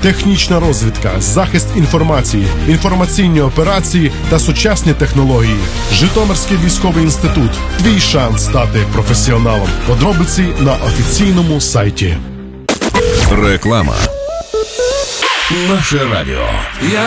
технічна розвідка, захист інформації, інформаційні операції та сучасні технології. Житомирський військовий інститут. Твій шанс стати професіоналом. Подробиці на офіційному сайті. Реклама. Наше радіо.